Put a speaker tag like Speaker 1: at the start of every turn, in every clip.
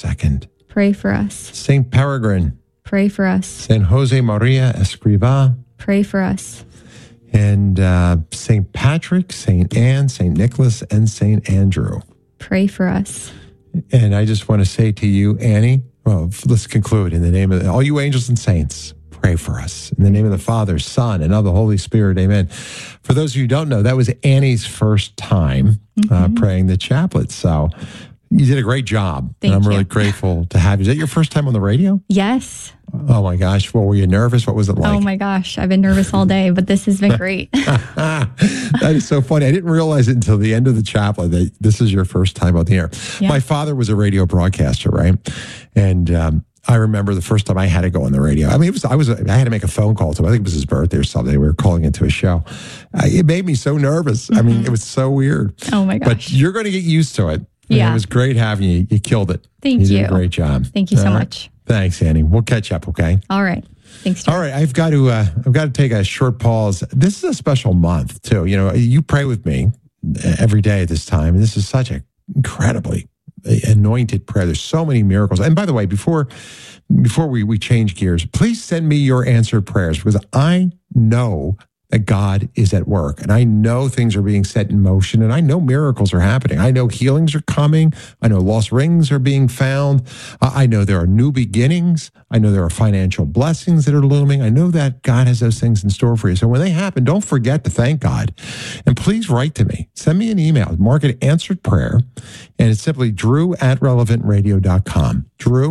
Speaker 1: II.
Speaker 2: Pray for us.
Speaker 1: St. Peregrine.
Speaker 2: Pray for us.
Speaker 1: St. Jose Maria Escrivá.
Speaker 2: Pray for us.
Speaker 1: And St. Patrick, St. Anne, St. Nicholas, and St. Andrew.
Speaker 2: Pray for us.
Speaker 1: And I just want to say to you, Annie, well, let's conclude in the name of all you angels and saints. Pray for us. In the name of the Father, Son, and of the Holy Spirit, amen. For those of you who don't know, that was Annie's first time praying the chaplet. So you did a great job.
Speaker 2: Thank
Speaker 1: and I'm
Speaker 2: you.
Speaker 1: really grateful to have you. Is that your first time on the radio?
Speaker 2: Yes.
Speaker 1: Oh, my gosh. Well, were you nervous? What was it like?
Speaker 2: Oh, my gosh. I've been nervous all day, but this has been great.
Speaker 1: That is so funny. I didn't realize it until the end of the chaplet that this is your first time on the air.
Speaker 2: Yeah.
Speaker 1: My father was a radio broadcaster, right? And I remember the first time I had to go on the radio. I mean, I had to make a phone call to him. I think it was his birthday or something. We were calling into a show. It made me so nervous. I mean, it was so weird.
Speaker 2: Oh, my gosh.
Speaker 1: But you're going to get used to it.
Speaker 2: Yeah.
Speaker 1: And it was great having you. You killed it.
Speaker 2: Thank
Speaker 1: You
Speaker 2: you.
Speaker 1: did a great job.
Speaker 2: Thank you so
Speaker 1: All right.
Speaker 2: much.
Speaker 1: Thanks, Annie. We'll catch up, okay?
Speaker 2: All right. Thanks, John.
Speaker 1: All right, I've got to take a short pause. This is a special month too. You know, you pray with me every day at this time, and this is such an incredibly anointed prayer. There's so many miracles. And by the way, before we change gears, please send me your answered prayers because I know that God is at work, and I know things are being set in motion, and I know miracles are happening. I know healings are coming. I know lost rings are being found. I know there are new beginnings. I know there are financial blessings that are looming. I know that God has those things in store for you. So when they happen, don't forget to thank God. And please write to me. Send me an email. Mark it answered prayer, and it's simply drew@relevantradio.com.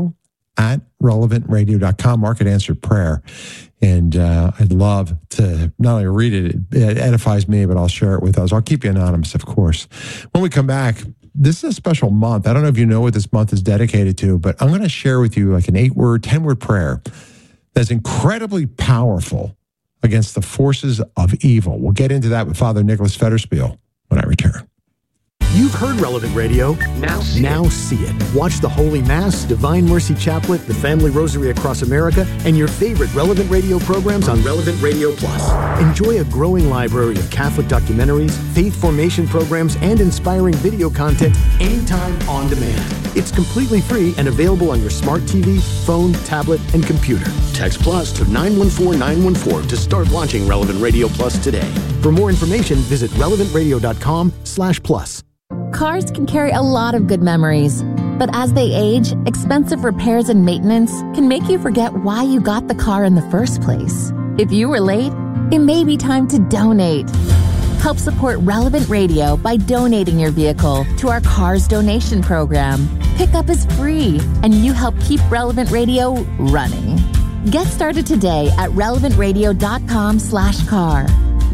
Speaker 1: drew@relevantradio.com. Mark it answered prayer. And I'd love to not only read it, it edifies me, but I'll share it with others. I'll keep you anonymous, of course. When we come back, this is a special month. I don't know if you know what this month is dedicated to, but I'm going to share with you like an 8-word, 10-word prayer that's incredibly powerful against the forces of evil. We'll get into that with Father Nicholas Federspiel when I return.
Speaker 3: You've heard Relevant Radio. Now see it. Watch the Holy Mass, Divine Mercy Chaplet, the Family Rosary Across America, and your favorite Relevant Radio programs on Relevant Radio Plus. Enjoy a growing library of Catholic documentaries, faith formation programs, and inspiring video content anytime on demand. It's completely free and available on your smart TV, phone, tablet, and computer. Text Plus to 914914 to start watching Relevant Radio Plus today. For more information, visit relevantradio.com/plus.
Speaker 4: Cars can carry a lot of good memories, but as they age, expensive repairs and maintenance can make you forget why you got the car in the first place. If you were late, it may be time to donate. Help support Relevant Radio by donating your vehicle to our Cars donation program. Pickup is free, and you help keep Relevant Radio running. Get started today at relevantradio.com/car.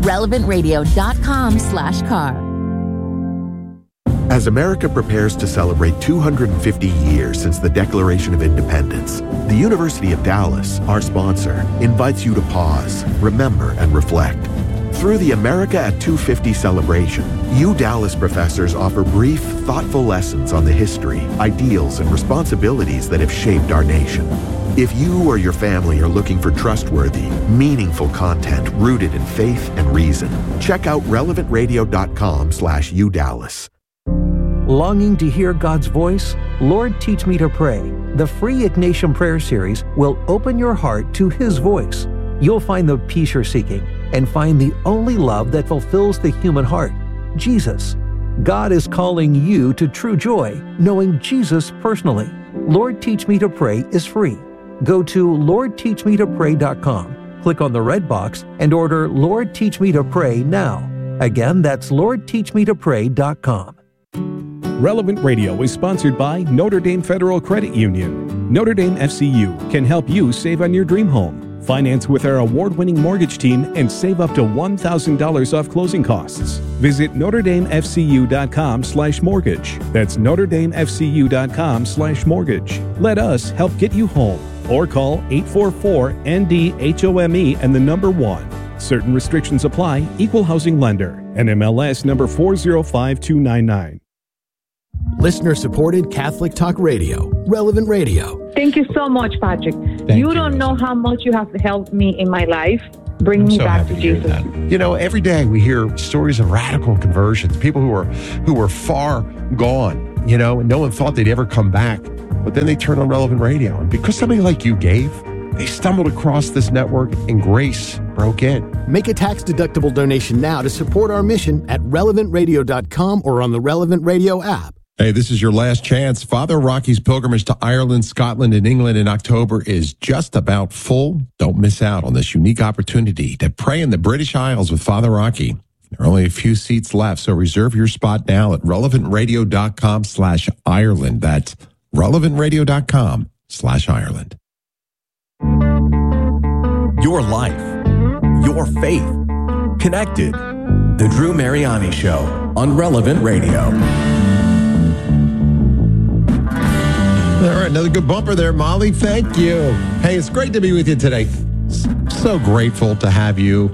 Speaker 4: relevantradio.com/car.
Speaker 5: As America prepares to celebrate 250 years since the Declaration of Independence, the University of Dallas, our sponsor, invites you to pause, remember, and reflect. Through the America at 250 celebration, Dallas professors offer brief, thoughtful lessons on the history, ideals, and responsibilities that have shaped our nation. If you or your family are looking for trustworthy, meaningful content rooted in faith and reason, check out relevantradio.com/UDallas.
Speaker 6: Longing to hear God's voice? Lord, Teach Me to Pray. The free Ignatian Prayer Series will open your heart to His voice. You'll find the peace you're seeking and find the only love that fulfills the human heart, Jesus. God is calling you to true joy, knowing Jesus personally. Lord, Teach Me to Pray is free. Go to LordTeachMeToPray.com, click on the red box, and order Lord, Teach Me to Pray now. Again, that's LordTeachMeToPray.com.
Speaker 7: Relevant Radio is sponsored by Notre Dame Federal Credit Union. Notre Dame FCU can help you save on your dream home. Finance with our award-winning mortgage team and save up to $1,000 off closing costs. Visit NotreDameFCU.com/mortgage. That's NotreDameFCU.com/mortgage. Let us help get you home. Or call 844-ND-HOME and the number 1. Certain restrictions apply. Equal housing lender. NMLS number 405299.
Speaker 3: Listener-supported Catholic Talk Radio, Relevant Radio.
Speaker 8: Thank you so much, Patrick. You don't know how much you have helped me in my life. Bring me back to Jesus.
Speaker 1: You know, every day we hear stories of radical conversions, people who were far gone, you know, and no one thought they'd ever come back. but then they turned on Relevant Radio. And because somebody like you gave, they stumbled across this network and grace broke in.
Speaker 3: Make a tax-deductible donation now to support our mission at relevantradio.com or on the Relevant Radio app.
Speaker 1: Hey, this is your last chance. Father Rocky's pilgrimage to Ireland, Scotland, and England in October is just about full. Don't miss out on this unique opportunity to pray in the British Isles with Father Rocky. There are only a few seats left, so reserve your spot now at relevantradio.com/Ireland. That's relevantradio.com/Ireland.
Speaker 9: Your life, your faith, connected. The Drew Mariani Show on Relevant Radio.
Speaker 1: All right, another good bumper there, Molly. Thank you. Hey, it's great to be with you today. So grateful to have you,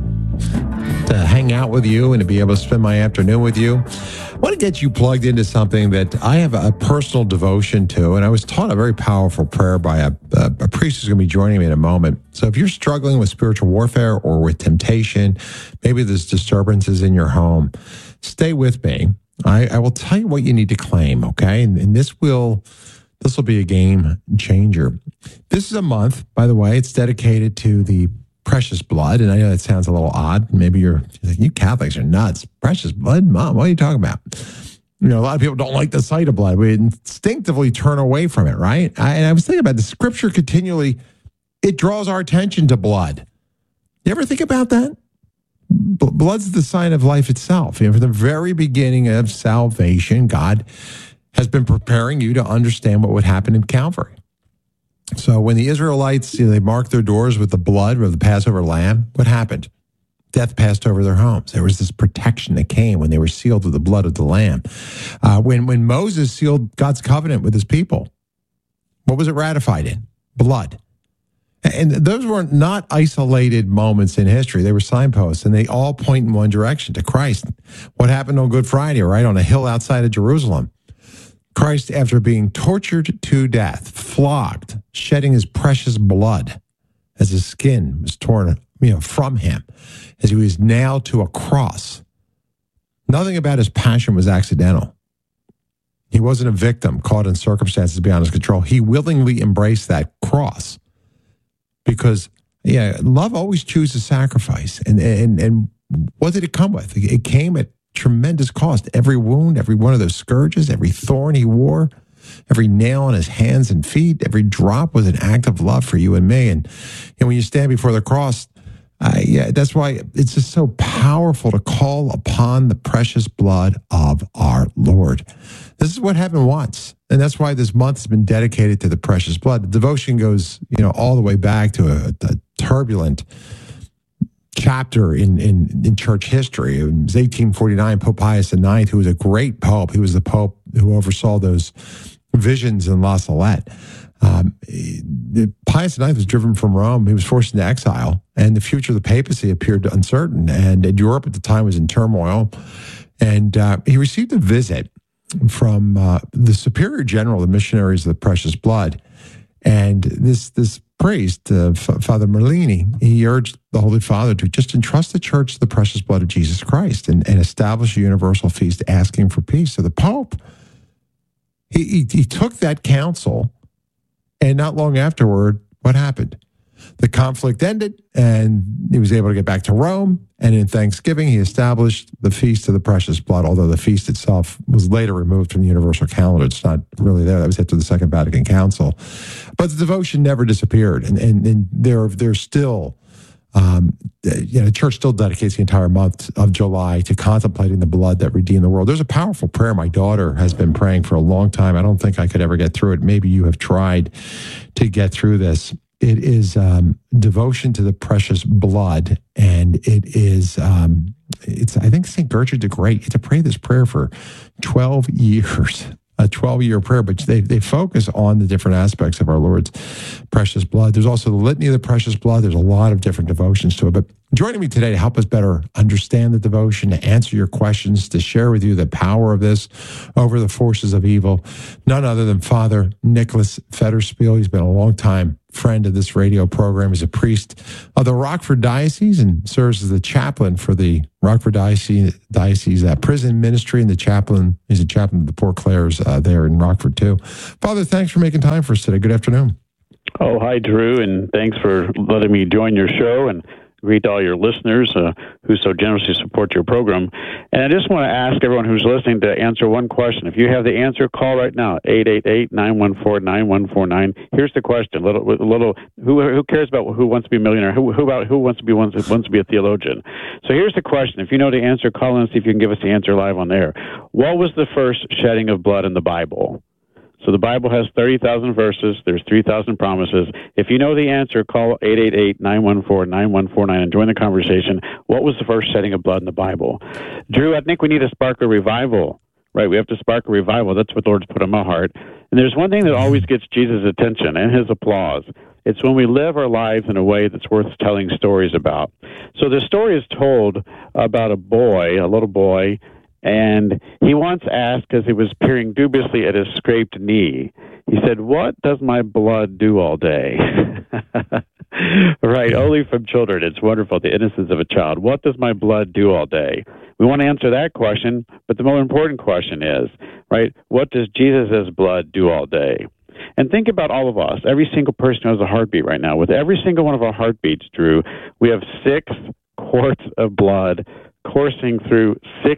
Speaker 1: to hang out with you, and to be able to spend my afternoon with you. I want to get you plugged into something that I have a personal devotion to, and I was taught a very powerful prayer by a priest who's going to be joining me in a moment. So if you're struggling with spiritual warfare or with temptation, maybe there's disturbances in your home, stay with me. I will tell you what you need to claim, okay? And this will be a game changer. This is a month, by the way, it's dedicated to the precious blood. And I know that sounds a little odd. Maybe you're like, you Catholics are nuts. Precious blood? Mom, what are you talking about? You know, a lot of people don't like the sight of blood. We instinctively turn away from it, right? And I was thinking about the scripture continually, it draws our attention to blood. You ever think about that? Blood's the sign of life itself. You know, from the very beginning of salvation, God has been preparing you to understand what would happen in Calvary. So when the Israelites, they marked their doors with the blood of the Passover lamb, what happened? Death passed over their homes. There was this protection that came when they were sealed with the blood of the lamb. When Moses sealed God's covenant with his people, what was it ratified in? Blood. And those were not isolated moments in history. They were signposts, and they all point in one direction, to Christ. What happened on Good Friday, right, on a hill outside of Jerusalem? Christ, after being tortured to death, flogged, shedding his precious blood as his skin was torn, from him, as he was nailed to a cross. Nothing about his passion was accidental. He wasn't a victim caught in circumstances beyond his control. He willingly embraced that cross because, love always chooses sacrifice. And what did it come with? It came at tremendous cost. Every wound, every one of those scourges, every thorn he wore, every nail on his hands and feet, every drop was an act of love for you and me. And when you stand before the cross, that's why it's just so powerful to call upon the precious blood of our Lord. This is what happened once. And that's why this month has been dedicated to the precious blood. The devotion goes, all the way back to a turbulent chapter in church history. It was 1849, Pope Pius IX, who was a great pope. He was the pope who oversaw those visions in La Salette. Pius IX was driven from Rome. He was forced into exile, and the future of the papacy appeared uncertain. And Europe at the time was in turmoil. And he received a visit from the Superior General of the Missionaries of the Precious Blood. And this priest, Father Merlini, he urged the Holy Father to just entrust the church to the precious blood of Jesus Christ and establish a universal feast asking for peace. So the Pope, he took that counsel, and not long afterward, what happened? The conflict ended, and he was able to get back to Rome. And in Thanksgiving, he established the Feast of the Precious Blood, although the feast itself was later removed from the universal calendar. It's not really there. That was after the Second Vatican Council. But the devotion never disappeared. And there's still, the church still dedicates the entire month of July to contemplating the blood that redeemed the world. There's a powerful prayer my daughter has been praying for a long time. I don't think I could ever get through it. Maybe you have tried to get through this. It is devotion to the precious blood, and it is, I think St. Gertrude the Great, you had to pray this prayer for 12 years, a 12-year prayer, but they focus on the different aspects of our Lord's precious blood. There's also the Litany of the Precious Blood. There's a lot of different devotions to it, but Joining me today to help us better understand the devotion, to answer your questions, to share with you the power of this over the forces of evil, none other than Father Nicholas Federspiel. He's been a long time friend of this radio program. He's a priest of the Rockford Diocese and serves as the chaplain for the Rockford Diocese prison ministry, and he's a chaplain of the Poor Clares there in Rockford too. Father, thanks for making time for us today. Good afternoon.
Speaker 10: Oh, hi, Drew, and thanks for letting me join your show, and greet all your listeners who so generously support your program. And I just want to ask everyone who's listening to answer one question. If you have the answer, call right now, 888-914-9149. Here's the question. Who cares about who wants to be a millionaire? Who wants to be a theologian? So here's the question. If you know the answer, call in and see if you can give us the answer live on air. What was the first shedding of blood in the Bible? So the Bible has 30,000 verses. There's 3,000 promises. If you know the answer, call 888-914-9149 and join the conversation. What was the first shedding of blood in the Bible? Drew, I think we need to spark a revival, right? We have to spark a revival. That's what the Lord's put in my heart. And there's one thing that always gets Jesus' attention and his applause. It's when we live our lives in a way that's worth telling stories about. So the story is told about a little boy, and he once asked, because he was peering dubiously at his scraped knee, he said, "What does my blood do all day?" Right, only from children. It's wonderful, the innocence of a child. What does my blood do all day? We want to answer that question, but the more important question is, right, what does Jesus' blood do all day? And think about all of us, every single person who has a heartbeat right now. With every single one of our heartbeats, Drew, we have 6 quarts of blood coursing through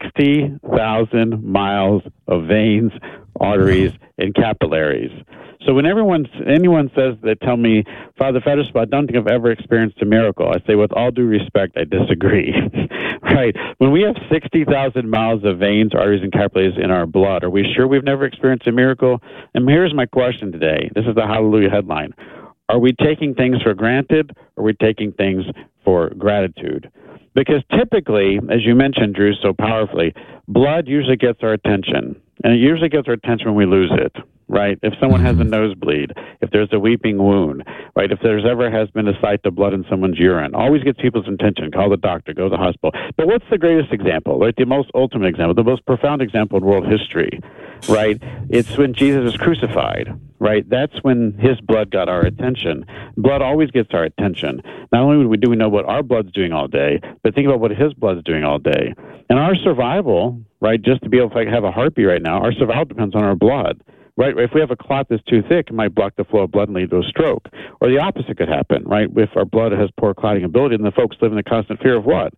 Speaker 10: 60,000 miles of veins, arteries, and capillaries. So when anyone says, they tell me, Father Federspiel, I don't think I've ever experienced a miracle, I say, with all due respect, I disagree. Right? When we have 60,000 miles of veins, arteries, and capillaries in our blood, are we sure we've never experienced a miracle? And here's my question today. This is the Hallelujah headline. Are we taking things for granted, or are we taking things for gratitude? Because typically, as you mentioned, Drew, so powerfully, blood usually gets our attention. And it usually gets our attention when we lose it, right? If someone has a nosebleed, if there's a weeping wound, right? If there's ever has been a sight of blood in someone's urine, always gets people's attention. Call the doctor, go to the hospital. But what's the greatest example, right? The most ultimate example, the most profound example in world history, right? It's when Jesus is crucified, right? That's when his blood got our attention. Blood always gets our attention. Not only do we know what our blood's doing all day, but think about what his blood's doing all day. And our survival, right, just to be able to have a heartbeat right now, our survival depends on our blood. Right? If we have a clot that's too thick, it might block the flow of blood and lead to a stroke. Or the opposite could happen, right? If our blood has poor clotting ability, then the folks live in the constant fear of what?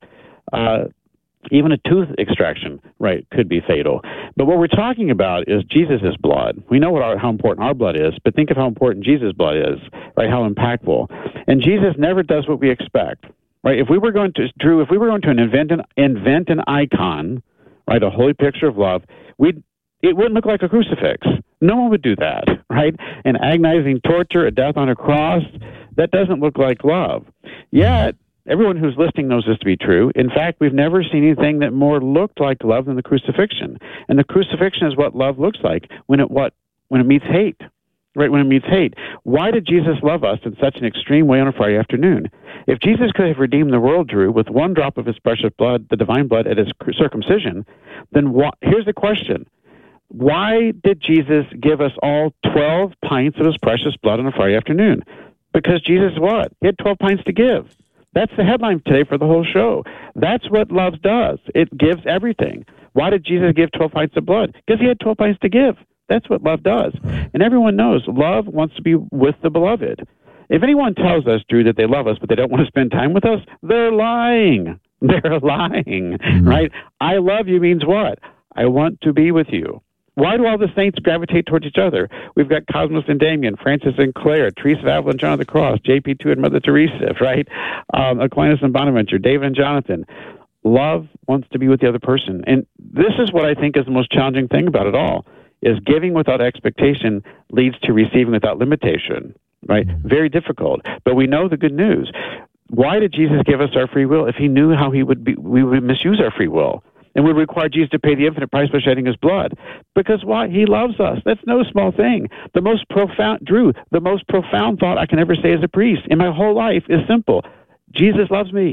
Speaker 10: Even a tooth extraction, right, could be fatal. But what we're talking about is Jesus' blood. We know how important our blood is, but think of how important Jesus' blood is, right? How impactful. And Jesus never does what we expect, right? If we were going to, Drew, invent an icon, right, a holy picture of love, it wouldn't look like a crucifix. No one would do that, right? An agonizing torture, a death on a cross, that doesn't look like love. Yet, everyone who's listening knows this to be true. In fact, we've never seen anything that more looked like love than the crucifixion. And the crucifixion is what love looks like when it meets hate, right? When it meets hate. Why did Jesus love us in such an extreme way on a Friday afternoon? If Jesus could have redeemed the world, Drew, with one drop of his precious blood, the divine blood at his circumcision, then here's the question. Why did Jesus give us all 12 pints of his precious blood on a Friday afternoon? Because Jesus what? He had 12 pints to give. That's the headline today for the whole show. That's what love does. It gives everything. Why did Jesus give 12 pints of blood? Because he had 12 pints to give. That's what love does. And everyone knows love wants to be with the beloved. If anyone tells us, Drew, that they love us but they don't want to spend time with us, they're lying. They're lying, right? I love you means what? I want to be with you. Why do all the saints gravitate towards each other? We've got Cosmos and Damien, Francis and Claire, Teresa of Avila and John of the Cross, JP2 and Mother Teresa, right? Aquinas and Bonaventure, David and Jonathan. Love wants to be with the other person. And this is what I think is the most challenging thing about it all, is giving without expectation leads to receiving without limitation, right? Very difficult. But we know the good news. Why did Jesus give us our free will if he knew how we would misuse our free will? And would require Jesus to pay the infinite price by shedding his blood. Because why? He loves us. That's no small thing. The most profound thought I can ever say as a priest in my whole life is simple. Jesus loves me.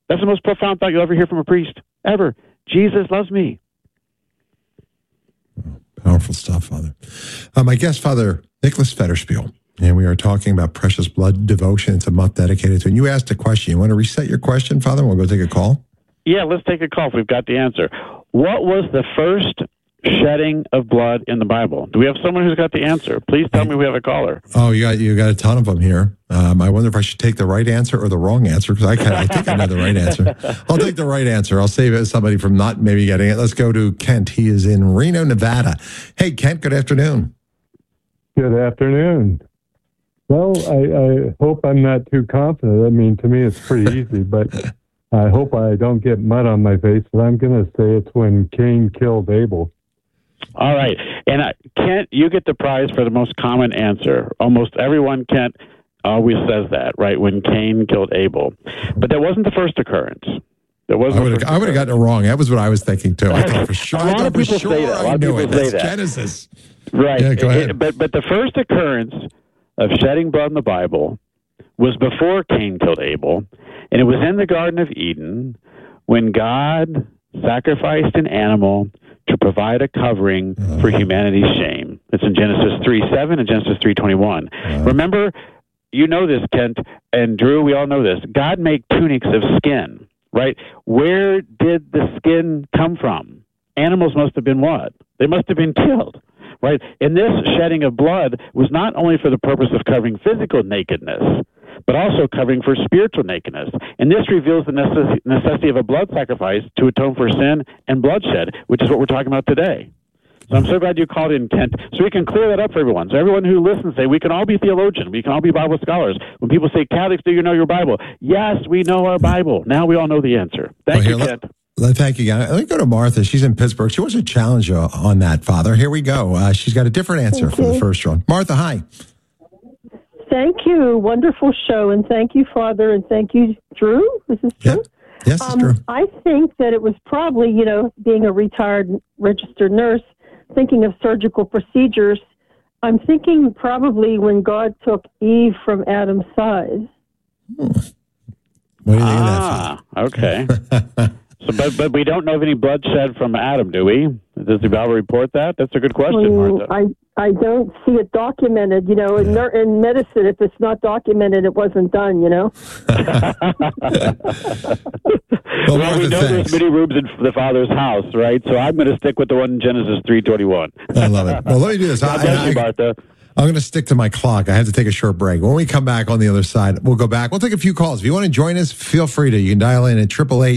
Speaker 10: That's the most profound thought you'll ever hear from a priest, ever. Jesus loves me.
Speaker 1: Powerful stuff, Father. My guest, Father Nicholas Federspiel, and we are talking about Precious Blood Devotion. It's a month dedicated to it. And you asked a question. You want to reset your question, Father? We'll go take a call.
Speaker 10: Yeah, let's take a call if we've got the answer. What was the first shedding of blood in the Bible? Do we have someone who's got the answer? Please tell me we have a caller.
Speaker 1: Oh, you got a ton of them here. I wonder if I should take the right answer or the wrong answer, because I think I know the right answer. I'll take the right answer. I'll save somebody from not maybe getting it. Let's go to Kent. He is in Reno, Nevada. Hey, Kent, good afternoon.
Speaker 11: Good afternoon. Well, I hope I'm not too confident. I mean, to me, it's pretty easy, but I hope I don't get mud on my face, but I'm going to say it's when Cain killed Abel.
Speaker 10: All right. And Kent, you get the prize for the most common answer. Almost everyone, Kent, always says that, right? When Cain killed Abel. But that wasn't the first occurrence. I would
Speaker 1: have gotten it wrong. That was what I was thinking, too. I thought for sure.
Speaker 10: A lot of people say that. A lot of people say that.
Speaker 1: Genesis.
Speaker 10: Right.
Speaker 1: Yeah, go ahead.
Speaker 10: But the first occurrence of shedding blood in the Bible was before Cain killed Abel. And it was in the Garden of Eden when God sacrificed an animal to provide a covering for humanity's shame. It's in Genesis 3:7 and Genesis 3:21. Remember, you know this, Kent, and Drew, we all know this. God made tunics of skin, right? Where did the skin come from? Animals must have been what? They must have been killed, right? And this shedding of blood was not only for the purpose of covering physical nakedness, but also covering for spiritual nakedness. And this reveals the necessity of a blood sacrifice to atone for sin and bloodshed, which is what we're talking about today. So I'm so glad you called in, Kent, so we can clear that up for everyone. So everyone who listens say, we can all be theologians. We can all be Bible scholars. When people say, Catholics, do you know your Bible? Yes, we know our Bible. Now we all know the answer. Thank you, Kent.
Speaker 1: Thank you, again. Let me go to Martha. She's in Pittsburgh. She wants to challenge you on that, Father. Here we go. She's got a different answer for the first one. Martha, hi.
Speaker 12: Thank you. Wonderful show. And thank you, Father. And thank you, Drew. This is Drew.
Speaker 1: Yes, it's Drew.
Speaker 12: I think that it was probably, being a retired registered nurse, thinking of surgical procedures. I'm thinking probably when God took Eve from Adam's side.
Speaker 1: What do you think of that?
Speaker 10: Okay. But we don't know of any bloodshed from Adam, do we? Does the Bible report that? That's a good question, Martha.
Speaker 12: I don't see it documented. In medicine, if it's not documented, it wasn't done,
Speaker 10: Well, we know there's many rooms in the Father's house, right? So I'm going to stick with the one in Genesis 3:21.
Speaker 1: I love it. Well, let me do this.
Speaker 10: God bless you, Martha.
Speaker 1: I'm going to stick to my clock. I have to take a short break. When we come back on the other side, we'll go back. We'll take a few calls. If you want to join us, feel free to. You can dial in at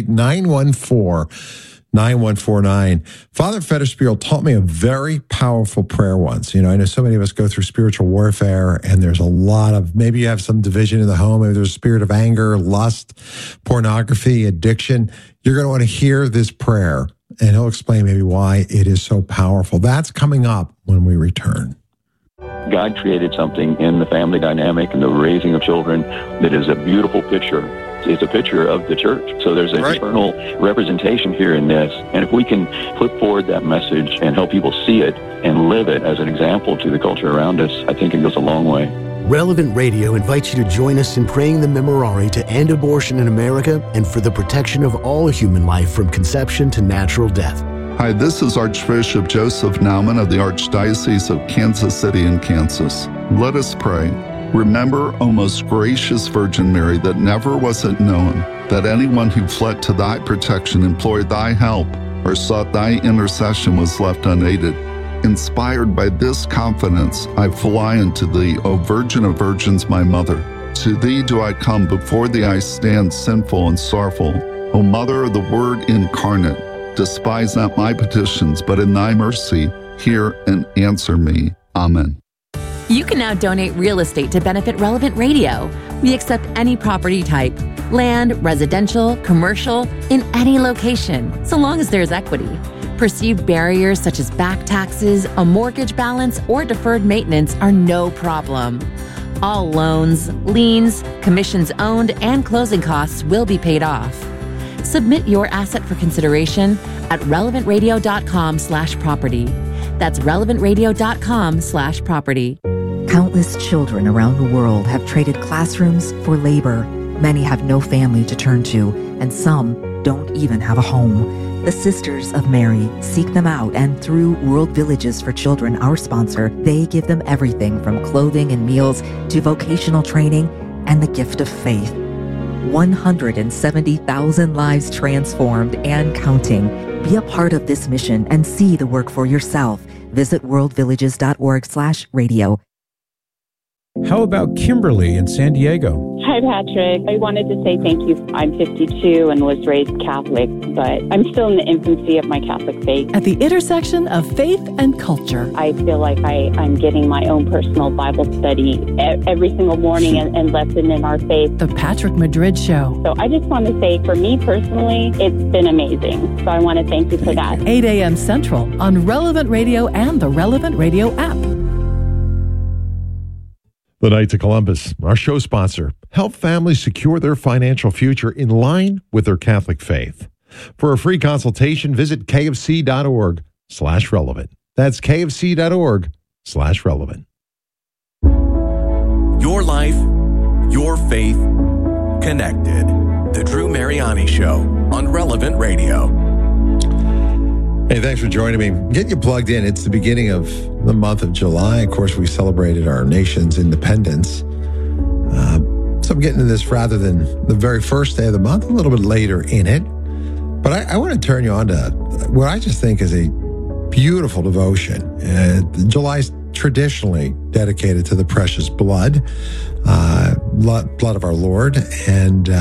Speaker 1: 888-914-9149. Father Federspiel taught me a very powerful prayer once. I know so many of us go through spiritual warfare, and there's a lot of, maybe you have some division in the home, maybe there's a spirit of anger, lust, pornography, addiction. You're going to want to hear this prayer, and he'll explain maybe why it is so powerful. That's coming up when we return.
Speaker 13: God created something in the family dynamic and the raising of children that is a beautiful picture. It's a picture of the church. So there's an eternal representation here in this. And if we can put forward that message and help people see it and live it as an example to the culture around us, I think it goes a long way.
Speaker 3: Relevant Radio invites you to join us in praying the Memorare to end abortion in America and for the protection of all human life from conception to natural death.
Speaker 14: Hi, this is Archbishop Joseph Naumann of the Archdiocese of Kansas City in Kansas. Let us pray. Remember, O most gracious Virgin Mary, that never was it known that anyone who fled to thy protection, implored thy help, or sought thy intercession was left unaided. Inspired by this confidence, I fly unto thee, O Virgin of Virgins, my Mother. To thee do I come, before thee I stand sinful and sorrowful. O Mother of the Word incarnate, despise not my petitions, but in thy mercy, hear and answer me. Amen.
Speaker 15: You can now donate real estate to benefit Relevant Radio. We accept any property type, land, residential, commercial, in any location, so long as there's equity. Perceived barriers such as back taxes, a mortgage balance, or deferred maintenance are no problem. All loans, liens, commissions owned, and closing costs will be paid off. Submit your asset for consideration at relevantradio.com/property. That's relevantradio.com/property.
Speaker 16: Countless children around the world have traded classrooms for labor, Many have no family to turn to, and some don't even have a home. The Sisters of Mary seek them out, and through World Villages for Children, our sponsor, they give them everything from clothing and meals to vocational training and the gift of faith. 170,000 lives transformed and counting. Be a part of this mission and see the work for yourself. Visit worldvillages.org/radio.
Speaker 17: How about Kimberly in San Diego?
Speaker 18: Hi, Patrick. I wanted to say thank you. I'm 52 and was raised Catholic, but I'm still in the infancy of my Catholic faith.
Speaker 19: At the intersection of faith and culture.
Speaker 18: I feel like I'm getting my own personal Bible study every single morning and lesson in our faith.
Speaker 19: The Patrick Madrid Show.
Speaker 18: So I just want to say, for me personally, it's been amazing. So I want to thank you for that.
Speaker 19: 8 a.m. Central on Relevant Radio and the Relevant Radio app.
Speaker 1: The Knights of Columbus, our show sponsor, help families secure their financial future in line with their Catholic faith. For a free consultation, visit kfc.org/relevant. That's kfc.org/relevant.
Speaker 9: Your life, your faith, connected. The Drew Mariani Show on Relevant Radio.
Speaker 1: Hey, thanks for joining me. Getting you plugged in. It's the beginning of the month of July. Of course, we celebrated our nation's independence. So I'm getting to this rather than the very first day of the month, a little bit later in it. But I want to turn you on to what I just think is a beautiful devotion. July's traditionally dedicated to the precious blood of our Lord. And,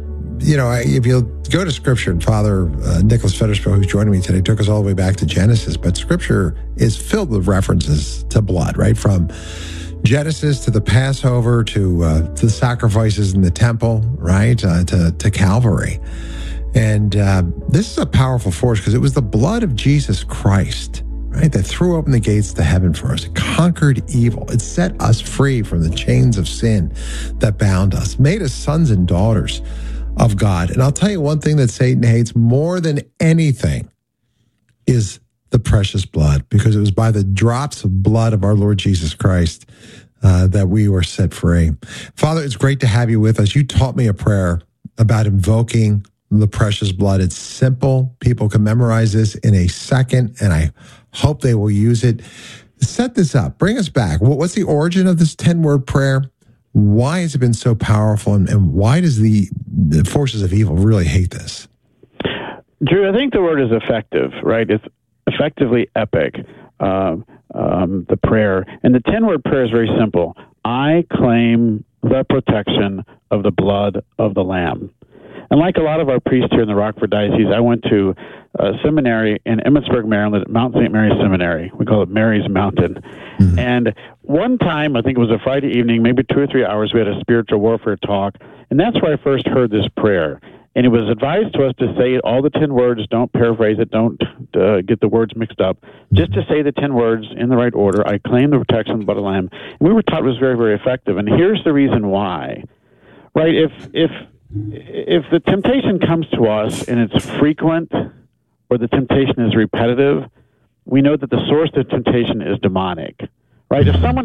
Speaker 1: if you'll go to Scripture, and Father Nicholas Federspiel, who's joining me today, took us all the way back to Genesis, but Scripture is filled with references to blood, right? From Genesis to the Passover to the sacrifices in the temple, right? To Calvary. And this is a powerful force because it was the blood of Jesus Christ, right, that threw open the gates to heaven for us. It conquered evil. It set us free from the chains of sin that bound us, made us sons and daughters of God. And I'll tell you one thing that Satan hates more than anything is the precious blood, because it was by the drops of blood of our Lord Jesus Christ that we were set free. Father, it's great to have you with us. You taught me a prayer about invoking the precious blood. It's simple. People can memorize this in a second, and I hope they will use it. Set this up. Bring us back. What's the origin of this 10-word prayer? Why has it been so powerful, and why does the forces of evil really hate this?
Speaker 10: Drew, I think the word is effective, right? It's effectively epic, the prayer. And the 10-word prayer is very simple. I claim the protection of the blood of the Lamb. And like a lot of our priests here in the Rockford Diocese, I went to a seminary in Emmitsburg, Maryland, at Mount St. Mary's Seminary. We call it Mary's Mountain. Mm-hmm. And one time, I think it was a Friday evening, maybe 2 or 3 hours, we had a spiritual warfare talk. And that's where I first heard this prayer. And it was advised to us to say all the 10 words, don't paraphrase it, don't get the words mixed up, just to say the 10 words in the right order. I claim the protection of the blood of the Lamb. And we were taught it was very, very effective. And here's the reason why. Right? If the temptation comes to us and it's frequent, or the temptation is repetitive, we know that the source of temptation is demonic, right? If someone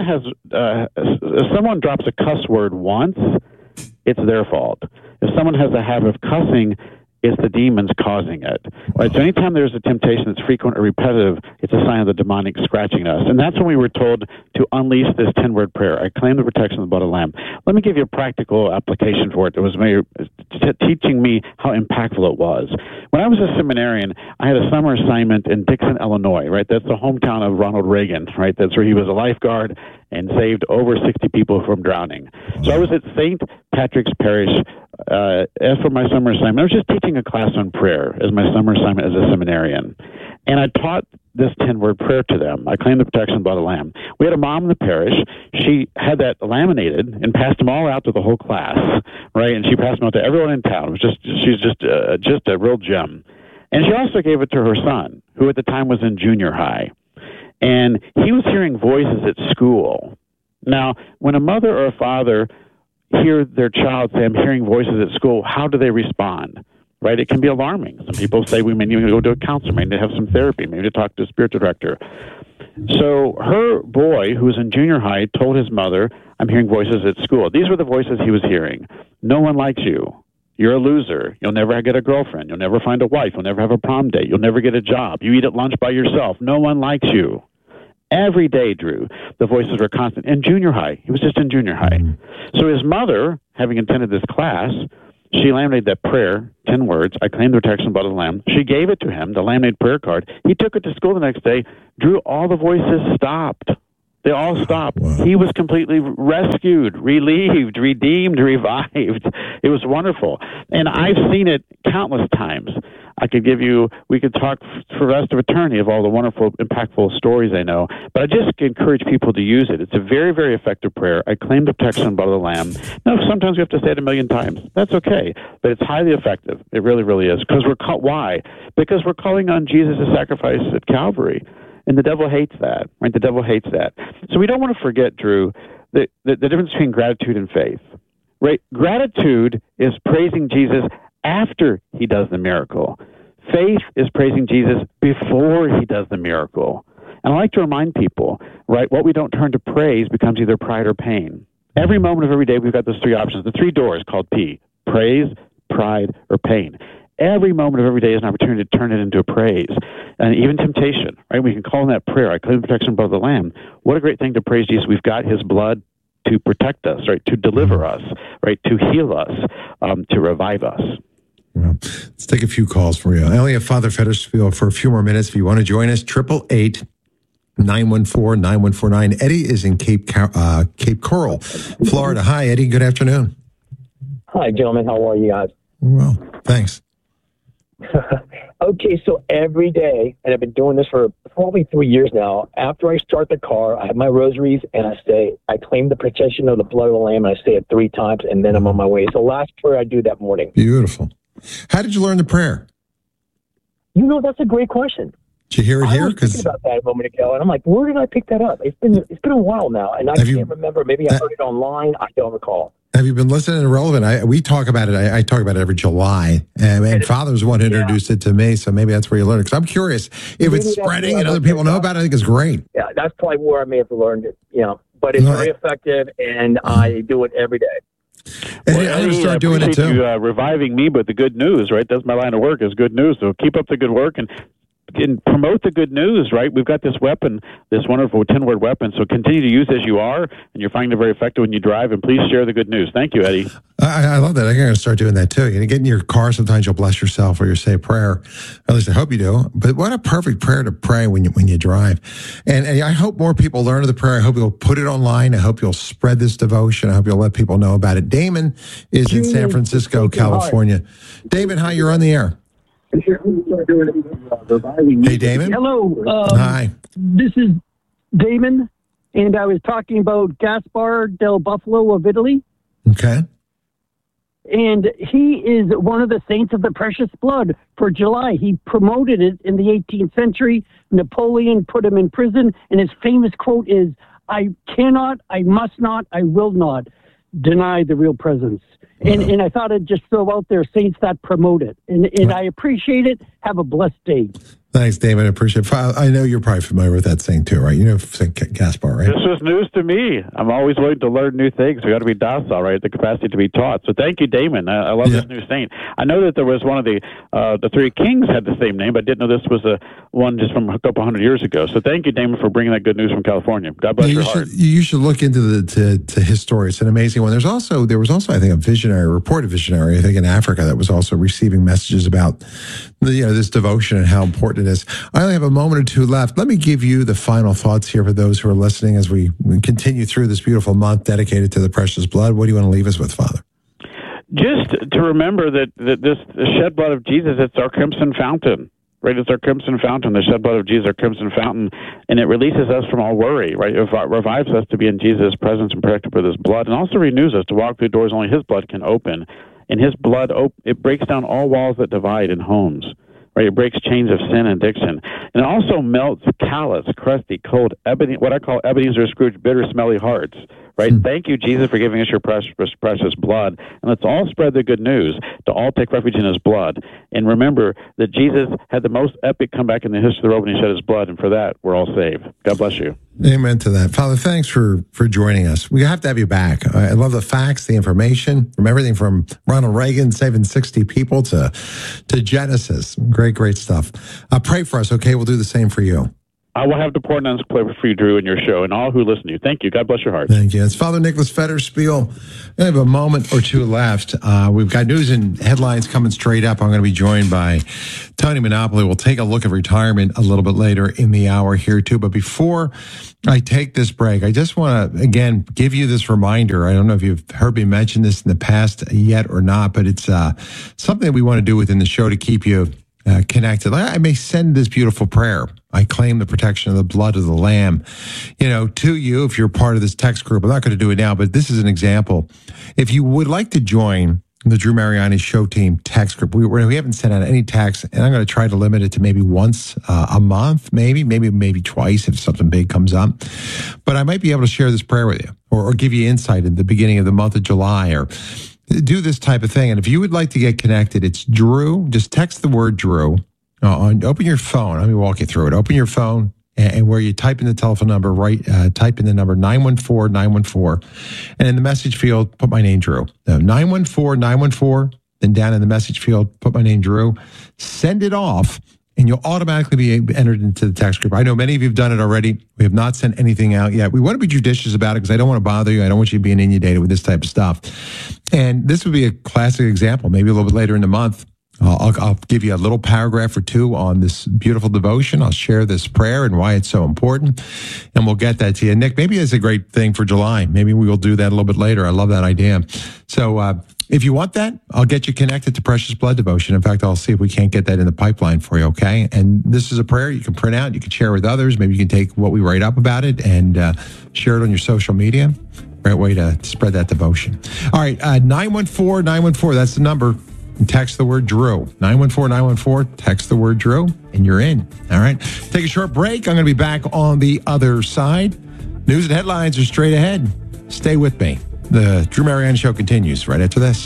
Speaker 10: drops a cuss word once, it's their fault. If someone has a habit of cussing, it's the demons causing it, right? So anytime there's a temptation that's frequent or repetitive, it's a sign of the demonic scratching us. And that's when we were told to unleash this 10-word prayer. I claim the protection of the blood of the Lamb. Let me give you a practical application for it. It was teaching me how impactful it was. When I was a seminarian, I had a summer assignment in Dixon, Illinois, right? That's the hometown of Ronald Reagan, right? That's where he was a lifeguard and saved over 60 people from drowning. So I was at St. Patrick's Parish as for my summer assignment. I was just teaching a class on prayer as my summer assignment as a seminarian. And I taught this 10-word prayer to them. I claim the protection of the blood of the Lamb. We had a mom in the parish. She had that laminated and passed them all out to the whole class, right? And she passed them out to everyone in town. She's just a real gem. And she also gave it to her son, who at the time was in junior high. And he was hearing voices at school. Now, when a mother or a father hear their child say, I'm hearing voices at school, how do they respond? Right? It can be alarming. Some people say we may need to go to a counselor, maybe to have some therapy, maybe to talk to a spiritual director. So her boy, who was in junior high, told his mother, I'm hearing voices at school. These were the voices he was hearing. No one likes you. You're a loser. You'll never get a girlfriend. You'll never find a wife. You'll never have a prom date. You'll never get a job. You eat at lunch by yourself. No one likes you. Every day, Drew, the voices were constant. In junior high, he was just in junior high. So his mother, having attended this class, she laminated that prayer, 10 words, I claim the protection of the blood of the Lamb. She gave it to him, the laminated prayer card. He took it to school the next day. Drew, all the voices stopped. They all stopped. Wow. He was completely rescued, relieved, redeemed, revived. It was wonderful. And I've seen it countless times. We could talk for the rest of eternity of all the wonderful, impactful stories I know. But I just encourage people to use it. It's a very, very effective prayer. I claim the protection of the blood of the Lamb. Now, sometimes we have to say it 1,000,000 times. That's okay. But it's highly effective. It really, really is. Why? Because we're calling on Jesus' sacrifice at Calvary. And the devil hates that, right? The devil hates that. So we don't want to forget, Drew, the difference between gratitude and faith, right? Gratitude is praising Jesus after he does the miracle. Faith is praising Jesus before he does the miracle. And I like to remind people, right, what we don't turn to praise becomes either pride or pain. Every moment of every day, we've got those three options, the three doors called P, praise, pride, or pain. Every moment of every day is an opportunity to turn it into a praise. And even temptation, right? We can call in that prayer, I claim the protection of the Lamb. What a great thing to praise Jesus. We've got his blood to protect us, right? To deliver us, right? To heal us, to revive us.
Speaker 1: Well, let's take a few calls for you. I only have Father Feddersfield for a few more minutes. If you want to join us, 888-914-9149. Eddie is in Cape Coral, Florida. Hi, Eddie. Good afternoon.
Speaker 20: Hi, gentlemen. How are you guys?
Speaker 1: Well, thanks.
Speaker 20: Okay, so every day, and I've been doing this for probably 3 years now, after I start the car, I have my rosaries, and I say, I claim the protection of the blood of the Lamb, and I say it 3 times, and then I'm on my way. It's the last prayer I do that morning.
Speaker 1: Beautiful. How did you learn the prayer?
Speaker 20: You know, that's a great question.
Speaker 1: Did you hear it here?
Speaker 20: I was thinking about that a moment ago, and I'm like, where did I pick that up? It's been a while now, and I can't remember. Maybe I heard it online. I don't recall.
Speaker 1: Have you been listening to Relevant? We talk about it. I talk about it every July. And Father was the one who introduced it to me, so maybe that's where you learned it. Because I'm curious if it's spreading and other people know about it. I think it's great.
Speaker 20: Yeah, that's probably where I may have learned it. But it's very effective, and I do it every day.
Speaker 1: And I'm going to start doing it too.
Speaker 10: You reviving me with the good news, right? That's my line of work is good news. So keep up the good work and promote the good news, right? We've got this weapon, this wonderful 10-word weapon. So continue to use as you are, and you're finding it very effective when you drive. And please share the good news. Thank you, Eddie.
Speaker 1: I love that. I'm going to start doing that too. You get in your car, sometimes you'll bless yourself or you say a prayer. At least I hope you do. But what a perfect prayer to pray when you drive. And I hope more people learn the prayer. I hope you'll put it online. I hope you'll spread this devotion. I hope you'll let people know about it. Damon is in San Francisco, California. Damon, hi, you're on the air. Hey, Damon.
Speaker 21: Hello.
Speaker 1: Hi.
Speaker 21: This is Damon, and I was talking about Gaspar del Buffalo of Italy.
Speaker 1: Okay.
Speaker 21: And he is one of the saints of the precious blood for July. He promoted it in the 18th century. Napoleon put him in prison, and his famous quote is, I cannot, I must not, I will not deny the real presence. And I thought I'd just throw out there saints that promote it. And I appreciate it. Have a blessed day.
Speaker 1: Thanks, Damon. I appreciate it. I know you're probably familiar with that saying too, right? You know St. Gaspar, right?
Speaker 10: This was news to me. I'm always willing to learn new things. We got to be docile, right? The capacity to be taught. So thank you, Damon. I love this new saint. I know that there was one of the three kings had the same name, but I didn't know this was one just from a couple hundred years ago. So thank you, Damon, for bringing that good news from California. God bless your heart.
Speaker 1: You should look into to his story. It's an amazing one. There was also, I think, a reported visionary, I think, in Africa that was also receiving messages about this devotion and how important it is. I only have a moment or two left. Let me give you the final thoughts here for those who are listening as we continue through this beautiful month dedicated to the precious blood. What do you want to leave us with, Father?
Speaker 10: Just to remember that the shed blood of Jesus, it's our crimson fountain, right? It's our crimson fountain, the shed blood of Jesus, our crimson fountain, and it releases us from all worry, right? It revives us to be in Jesus' presence and protected with his blood, and also renews us to walk through doors only his blood can open. And his blood, it breaks down all walls that divide in homes. Right, it breaks chains of sin and addiction. And it also melts callous, crusty, cold, what I call Ebenezer Scrooge bitter, smelly hearts. right? Thank you, Jesus, for giving us your precious blood. And let's all spread the good news to all take refuge in his blood. And remember that Jesus had the most epic comeback in the history of the world when he shed his blood, and for that, we're all saved. God bless you.
Speaker 1: Amen to that. Father, thanks for joining us. We have to have you back. I love the facts, the information, from everything from Ronald Reagan saving 60 people to Genesis. Great stuff. Pray for us, okay? We'll do the same for you.
Speaker 10: I will have the Portland's play for you, Drew, in your show, and all who listen to you. Thank you. God bless your heart.
Speaker 1: Thank you. It's Father Nicholas Federspiel. We have a moment or two left. We've got news and headlines coming straight up. I'm going to be joined by Tony Monopoly. We'll take a look at retirement a little bit later in the hour here, too. But before I take this break, I just want to, again, give you this reminder. I don't know if you've heard me mention this in the past yet or not, but it's something that we want to do within the show to keep you connected. I may send this beautiful prayer. I claim the protection of the blood of the Lamb, to you if you're part of this text group. I'm not going to do it now, but this is an example. If you would like to join the Drew Mariani Show Team text group, we haven't sent out any text, and I'm going to try to limit it to maybe once a month, maybe twice if something big comes up. But I might be able to share this prayer with you or give you insight at the beginning of the month of July or do this type of thing. And if you would like to get connected, it's Drew. Just text the word Drew. Open your phone. Let me walk you through it. Open your phone, and where you type in the telephone number, type in the number 914-914. And in the message field, put my name, Drew. 914-914. Then down in the message field, put my name, Drew. Send it off, and you'll automatically be entered into the text group. I know many of you have done it already. We have not sent anything out yet. We want to be judicious about it because I don't want to bother you. I don't want you being inundated with this type of stuff. And this would be a classic example. Maybe a little bit later in the month, I'll give you a little paragraph or two on this beautiful devotion. I'll share this prayer and why it's so important, and we'll get that to you. Nick, maybe it's a great thing for July. Maybe we will do that a little bit later. I love that idea. So if you want that, I'll get you connected to Precious Blood Devotion. In fact, I'll see if we can't get that in the pipeline for you, okay? And this is a prayer you can print out. You can share with others. Maybe you can take what we write up about it and share it on your social media. Great way to spread that devotion. All right, 914-914, that's the number. And text the word Drew. 914-914, text the word Drew, and you're in. All right. Take a short break. I'm going to be back on the other side. News and headlines are straight ahead. Stay with me. The Drew Mariani Show continues right after this.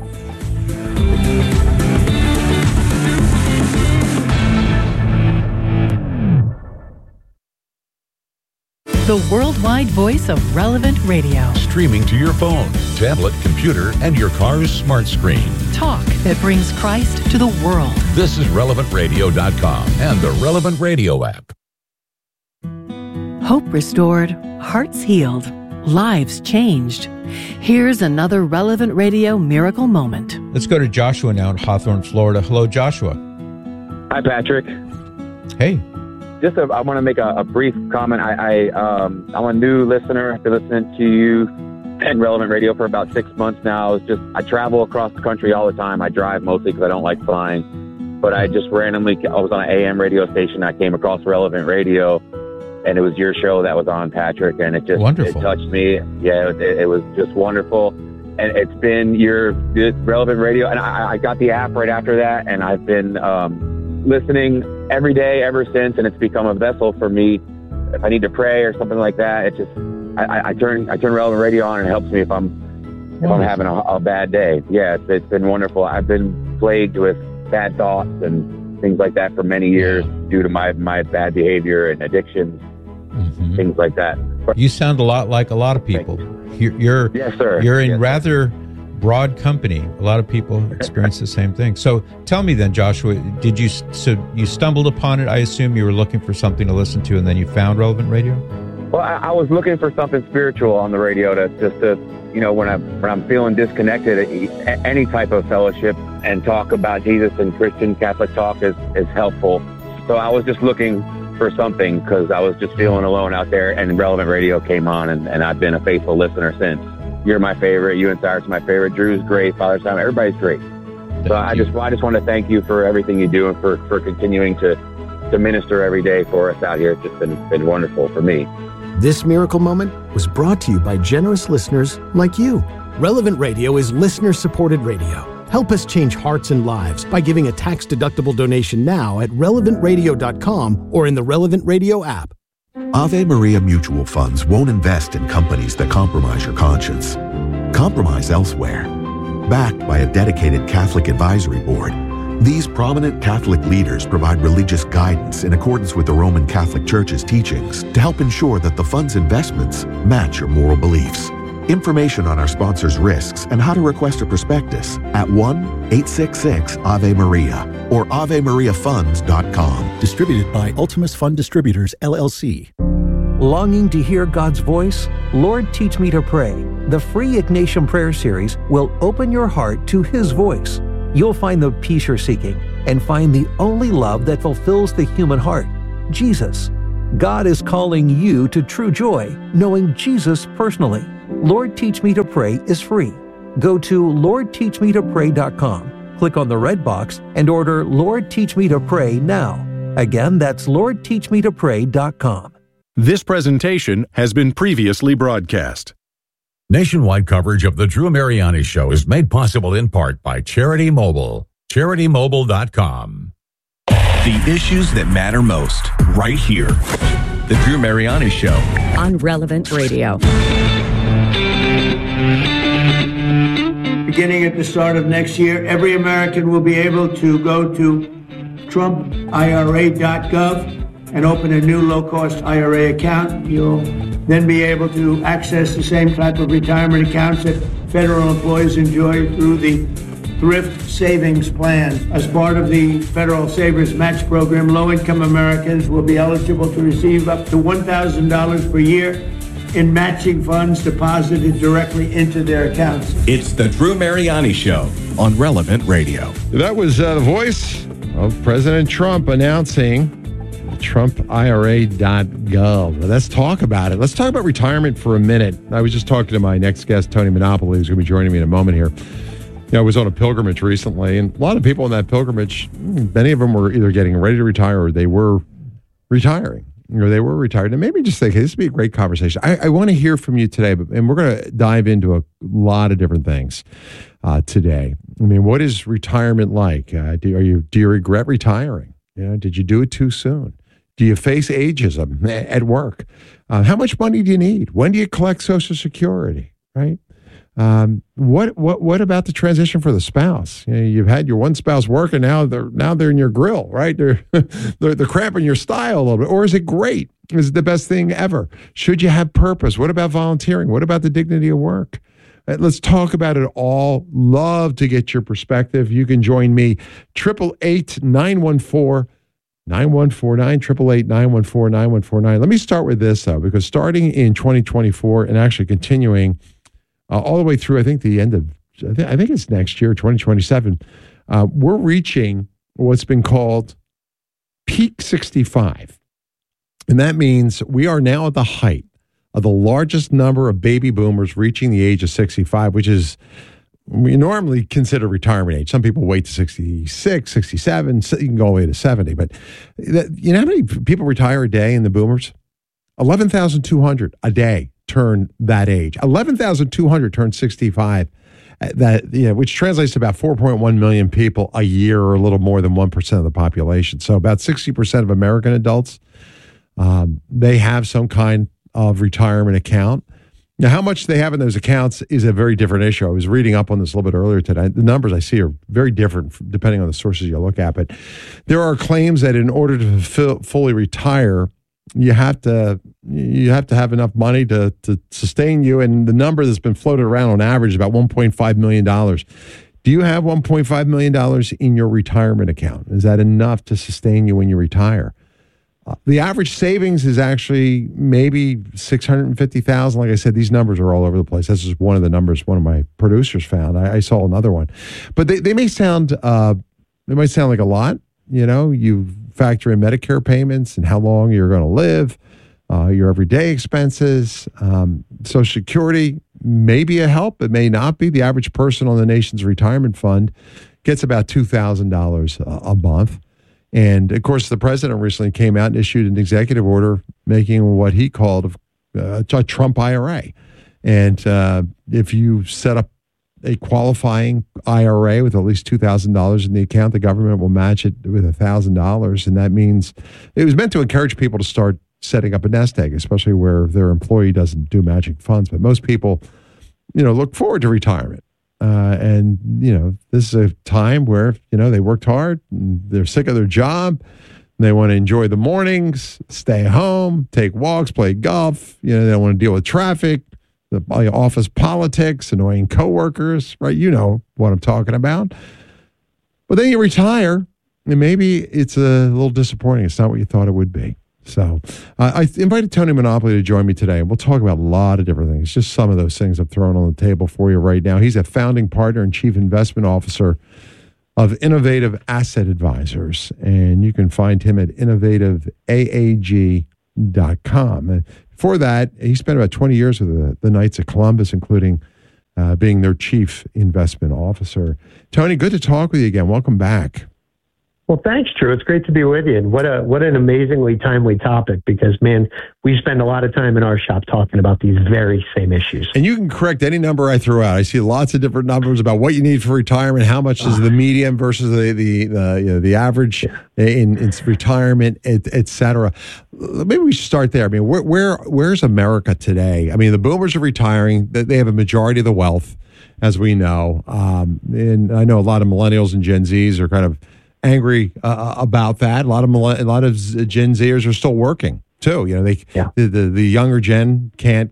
Speaker 19: The worldwide voice of Relevant Radio.
Speaker 2: Streaming to your phone, tablet, computer, and your car's smart screen.
Speaker 19: Talk that brings Christ to the world.
Speaker 2: This is RelevantRadio.com and the Relevant Radio app.
Speaker 19: Hope restored, hearts healed, lives changed. Here's another Relevant Radio miracle moment.
Speaker 17: Let's go to Joshua now in Hawthorne, Florida. Hello, Joshua.
Speaker 22: Hi, Patrick.
Speaker 17: Hey.
Speaker 22: I want to make a brief comment. I'm a new listener. I've been listening to you and Relevant Radio for about 6 months now. I travel across the country all the time. I drive mostly because I don't like flying. But I just randomly, I was on an AM radio station. I came across Relevant Radio, and it was your show that was on, Patrick. And it just it touched me. Yeah, it was just wonderful. And it's been your Relevant Radio. And I got the app right after that, and I've been listening every day ever since, and it's become a vessel for me. If I need to pray or something like that, it just I turn Relevant Radio on, and it helps me if I'm having a bad day. Yeah, it's been wonderful. I've been plagued with bad thoughts and things like that for many years due to my bad behavior and addictions, things like that.
Speaker 17: You sound a lot like a lot of people. You're
Speaker 22: yes, sir.
Speaker 17: You're in rather broad company. A lot of people experience the same thing. So tell me then, Joshua, you stumbled upon it? I assume you were looking for something to listen to, and then you found Relevant Radio?
Speaker 22: Well, I was looking for something spiritual on the radio to when I'm feeling disconnected, any type of fellowship and talk about Jesus and Christian Catholic talk is helpful. So I was just looking for something because I was just feeling alone out there, and Relevant Radio came on, and I've been a faithful listener since. You're my favorite. You and Cyrus are my favorite. Drew's great. Father Simon, everybody's great. So I just want to thank you for everything you do and for continuing to minister every day for us out here. It's just been wonderful for me.
Speaker 3: This miracle moment was brought to you by generous listeners like you. Relevant Radio is listener-supported radio. Help us change hearts and lives by giving a tax-deductible donation now at relevantradio.com or in the Relevant Radio app.
Speaker 4: Ave Maria Mutual Funds won't invest in companies that compromise your conscience. Compromise elsewhere. Backed by a dedicated Catholic advisory board, these prominent Catholic leaders provide religious guidance in accordance with the Roman Catholic Church's teachings to help ensure that the fund's investments match your moral beliefs. Information on our sponsors' risks and how to request a prospectus at 1-866-AVE-MARIA or AveMariaFunds.com.
Speaker 3: Distributed by Ultimus Fund Distributors, LLC.
Speaker 6: Longing to hear God's voice? Lord, Teach Me to Pray. The free Ignatian Prayer Series will open your heart to His voice. You'll find the peace you're seeking and find the only love that fulfills the human heart, Jesus. God is calling you to true joy, knowing Jesus personally. Lord, Teach Me to Pray is free. Go to LordTeachMeToPray.com, click on the red box, and order Lord, Teach Me to Pray now. Again, that's LordTeachMeToPray.com.
Speaker 5: This presentation has been previously broadcast.
Speaker 2: Nationwide coverage of The Drew Mariani Show is made possible in part by Charity Mobile. CharityMobile.com.
Speaker 9: The issues that matter most, right here. The Drew Mariani Show.
Speaker 23: On Relevant Radio.
Speaker 24: Beginning at the start of next year, every American will be able to go to TrumpIRA.gov and open a new low-cost IRA account. You'll then be able to access the same type of retirement accounts that federal employees enjoy through the Thrift Savings Plan. As part of the Federal Savers Match Program, low-income Americans will be eligible to receive up to $1,000 per year in matching funds deposited directly into their accounts.
Speaker 9: It's the Drew Mariani Show on Relevant Radio.
Speaker 1: That was the voice of President Trump announcing TrumpIRA.gov. Let's talk about it. Let's talk about retirement for a minute. I was just talking to my next guest, Tony Monopoly, who's going to be joining me in a moment here. I was on a pilgrimage recently, and a lot of people on that pilgrimage, many of them were either getting ready to retire or they were retiring. Or they were retired. And maybe just think, hey, this would be a great conversation. I want to hear from you today, and we're going to dive into a lot of different things today. I mean, what is retirement like? Do you regret retiring? Did you do it too soon? Do you face ageism at work? How much money do you need? When do you collect Social Security? Right? What about the transition for the spouse? You've had your one spouse working, now they're in your grill, right? They're cramping your style a little bit. Or is it great? Is it the best thing ever? Should you have purpose? What about volunteering? What about the dignity of work? Let's talk about it all. Love to get your perspective. You can join me, 888-914-9149, 888-914-9149. Let me start with this, though, because starting in 2024 and actually continuing all the way through, I think the end of, I think it's next year, 2027, we're reaching what's been called peak 65. And that means we are now at the height of the largest number of baby boomers reaching the age of 65, which is, we normally consider retirement age. Some people wait to 66, 67, you can go all the way to 70. But you know how many people retire a day in the boomers? 11,200 a day turn that age. 11,200 turn 65, which translates to about 4.1 million people a year, or a little more than 1% of the population. So about 60% of American adults, they have some kind of retirement account. Now, how much they have in those accounts is a very different issue. I was reading up on this a little bit earlier today. The numbers I see are very different depending on the sources you look at. But there are claims that in order to fully retire, you have to have enough money to sustain you. And the number that's been floated around on average is about $1.5 million. Do you have $1.5 million in your retirement account? Is that enough to sustain you when you retire? The average savings is actually maybe $650,000. Like I said, these numbers are all over the place. This is one of the numbers one of my producers found. I saw another one, but they may sound like a lot. You factor in Medicare payments and how long you're going to live, your everyday expenses, Social Security may be a help. It may not be. The average person on the nation's retirement fund gets about $2,000 a month. And, of course, the president recently came out and issued an executive order making what he called a Trump IRA. And if you set up a qualifying IRA with at least $2,000 in the account, the government will match it with $1,000. And that means it was meant to encourage people to start setting up a nest egg, especially where their employee doesn't do matching funds. But most people, look forward to retirement. And this is a time where, they worked hard, and they're sick of their job. They want to enjoy the mornings, stay home, take walks, play golf. They don't want to deal with traffic, the office politics, annoying coworkers, right? You know what I'm talking about. But then you retire, and maybe it's a little disappointing. It's not what you thought it would be. So I invited Tony Monopoly to join me today, and we'll talk about a lot of different things, just some of those things I'm throwing on the table for you right now. He's a founding partner and chief investment officer of Innovative Asset Advisors, and you can find him at innovativeaag.com. And before that, he spent about 20 years with the Knights of Columbus, including being their chief investment officer. Tony, good to talk with you again. Welcome back.
Speaker 7: Well, thanks, Drew. It's great to be with you. And what an amazingly timely topic, because, man, we spend a lot of time in our shop talking about these very same issues.
Speaker 1: And you can correct any number I throw out. I see lots of different numbers about what you need for retirement, how much is the median versus the average in retirement, et cetera. Maybe we should start there. I mean, where's America today? I mean, the boomers are retiring. They have a majority of the wealth, as we know. And I know a lot of millennials and Gen Zs are kind of angry about that. A lot of Gen Zers are still working too. The younger gen can't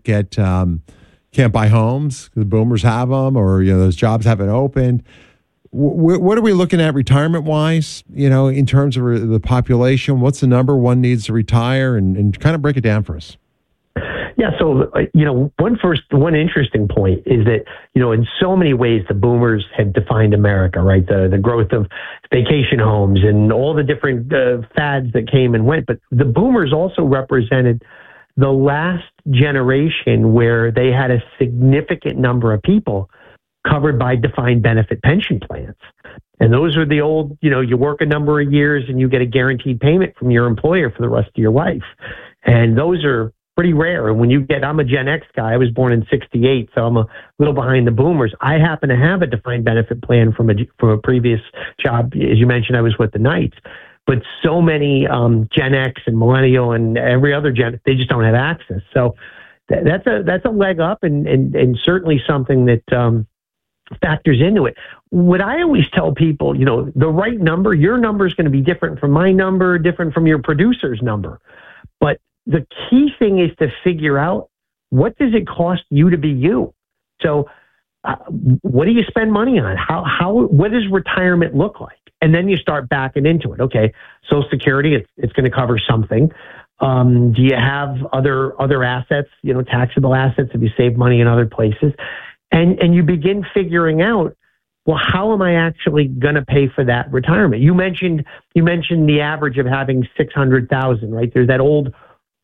Speaker 1: buy homes. The boomers have them, or those jobs haven't opened. What are we looking at retirement wise? In terms of the population, what's the number one needs to retire, and kind of break it down for us.
Speaker 7: Yeah, so, one interesting point is that, in so many ways, the boomers had defined America, right? The growth of vacation homes and all the different fads that came and went. But the boomers also represented the last generation where they had a significant number of people covered by defined benefit pension plans. And those are the old, you work a number of years and you get a guaranteed payment from your employer for the rest of your life. And those are pretty rare. And when I'm a Gen X guy. I was born in 68, so I'm a little behind the boomers. I happen to have a defined benefit plan from a previous job. As you mentioned, I was with the Knights. But so many Gen X and millennial and every other gen, they just don't have access. So that's a leg up, and certainly something that factors into it. What I always tell people, the right number, your number is going to be different from my number, different from your producer's number. But the key thing is to figure out, what does it cost you to be you? So what do you spend money on? What does retirement look like? And then you start backing into it. Okay, Social Security, it's going to cover something. Do you have other assets, taxable assets? Have you saved money in other places? And you begin figuring out, well, how am I actually going to pay for that retirement? You mentioned the average of having $600,000, right? There's that old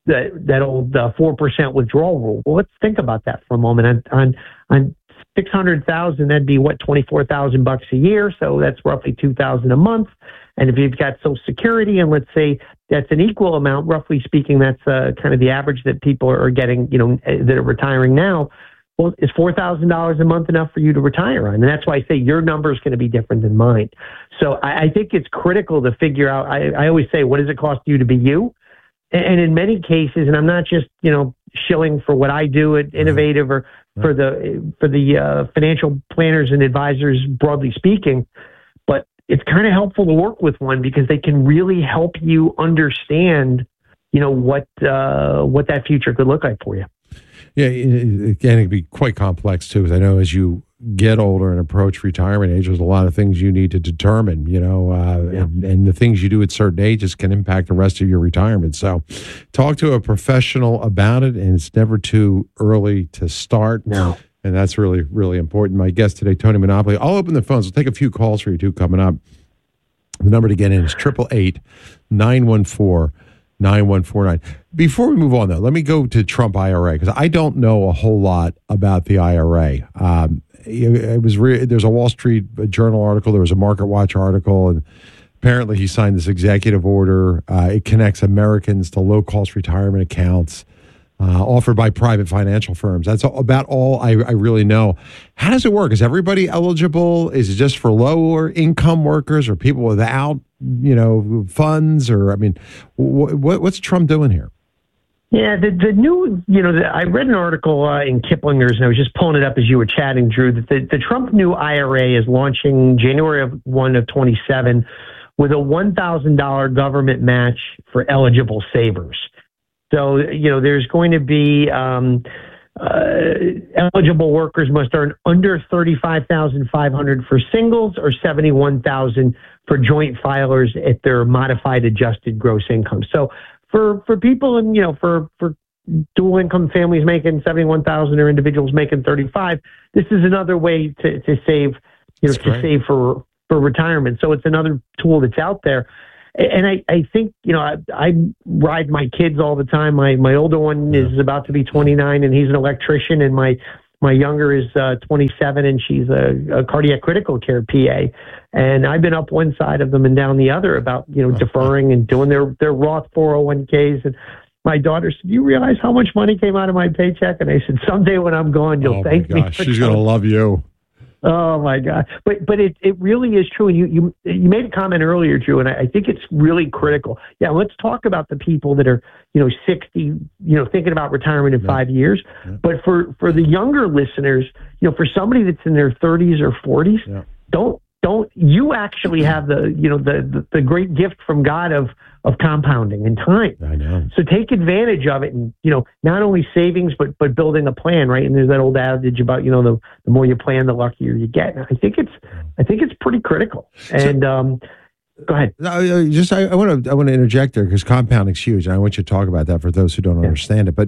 Speaker 7: 4% withdrawal rule. Well, let's think about that for a moment. On $600,000, that'd be $24,000 a year. So that's roughly $2,000 a month. And if you've got Social Security, and let's say that's an equal amount, roughly speaking, that's kind of the average that people are getting, that are retiring now. Well, is $4,000 a month enough for you to retire on? And that's why I say your number is going to be different than mine. So I think it's critical to figure out. I always say, what does it cost you to be you? And in many cases, and I'm not just, shilling for what I do at Innovative or for the financial planners and advisors, broadly speaking, but it's kind of helpful to work with one, because they can really help you understand, what that future could look like for you.
Speaker 1: Yeah, it can be quite complex too, because I know as you get older and approach retirement age, there's a lot of things you need to determine, and the things you do at certain ages can impact the rest of your retirement. So talk to a professional about it, and it's never too early to start.
Speaker 7: No.
Speaker 1: And that's really, really important. My guest today, Tony Monopoly. I'll open the phones. We'll take a few calls for you too coming up. The number to get in is 888-914-9149. Before we move on, though, let me go to Trump IRA, because I don't know a whole lot about the IRA. There's a Wall Street Journal article, there was a Market Watch article, and apparently he signed this executive order. It connects Americans to low-cost retirement accounts offered by private financial firms. That's about all I really know. How does it work? Is everybody eligible? Is it just for lower income workers or people without, funds? Or, what's Trump doing here?
Speaker 7: Yeah, the new, I read an article in Kiplinger's, and I was just pulling it up as you were chatting, Drew, that the Trump new IRA is launching January 1 of 27 with a $1,000 government match for eligible savers. So, there's going to be eligible workers must earn under $35,500 for singles or $71,000 for joint filers at their modified adjusted gross income. So for people and, for dual income families making $71,000 or individuals making $35,000, this is another way to save, save for retirement. So it's another tool that's out there. And I think, I ride my kids all the time. My older one is about to be 29 and he's an electrician, and my younger is 27 and she's a cardiac critical care PA. And I've been up one side of them and down the other about, deferring and doing their Roth 401ks. And my daughter said, "Do you realize how much money came out of my paycheck?" And I said, "Someday when I'm gone, you'll thank me."
Speaker 1: She's going to love you.
Speaker 7: Oh my God! But it really is true. And you made a comment earlier, Drew, and I think it's really critical. Yeah, let's talk about the people that are 60, thinking about retirement in 5 years. Yeah. But for the younger listeners, for somebody that's in their 30s or 40s, don't you actually have the great gift from God of compounding and time.
Speaker 1: I know.
Speaker 7: So take advantage of it, and not only savings but building a plan, right? And there's that old adage about the more you plan, the luckier you get. And I think it's pretty critical. And go ahead.
Speaker 1: I want to interject there because compounding's huge, and I want you to talk about that for those who don't understand it. But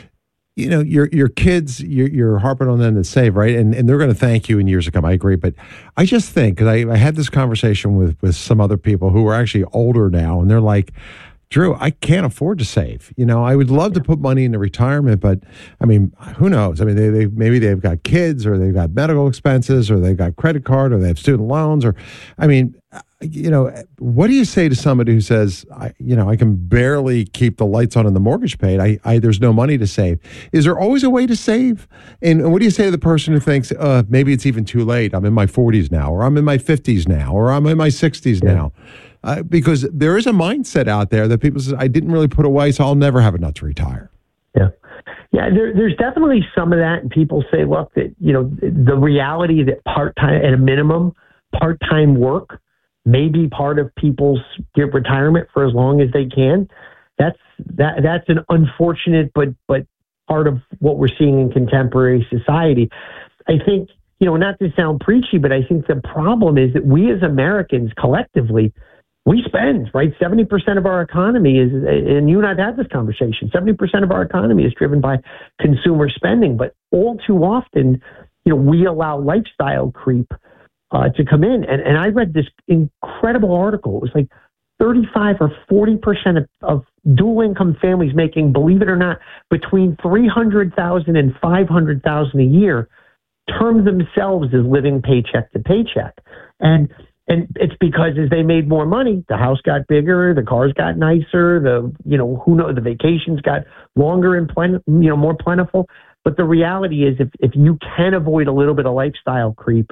Speaker 1: your kids, you're harping on them to save, right? And they're going to thank you in years to come. I agree. But I just think, because I had this conversation with some other people who are actually older now, and they're like, "Drew, I can't afford to save. I would love to put money into retirement, but I mean, who knows? I mean, maybe they've got kids, or they've got medical expenses, or they've got credit card, or they have student loans, or I mean, what do you say to somebody who says, I can barely keep the lights on and the mortgage paid. There's no money to save. Is there always a way to save? And what do you say to the person who thinks, maybe it's even too late. I'm in my 40s now, or I'm in my 50s now, or I'm in my 60s now. Because there is a mindset out there that people say, I didn't really put away, so I'll never have enough to retire.
Speaker 7: Yeah, there's definitely some of that. And people say, look, that, the reality that part-time, at a minimum, part-time work may be part of people's retirement for as long as they can. That's an unfortunate, but part of what we're seeing in contemporary society. I think, not to sound preachy, but I think the problem is that we as Americans collectively, we spend, right? 70% of our economy is, and you and I've had this conversation, 70% of our economy is driven by consumer spending, but all too often, we allow lifestyle creep to come in. And I read this incredible article. It was like 35 or 40% of dual income families making, believe it or not, between $300,000 and $500,000 a year term themselves as living paycheck to paycheck. And it's because as they made more money, the house got bigger, the cars got nicer, the vacations got longer and more plentiful. But the reality is, if you can avoid a little bit of lifestyle creep,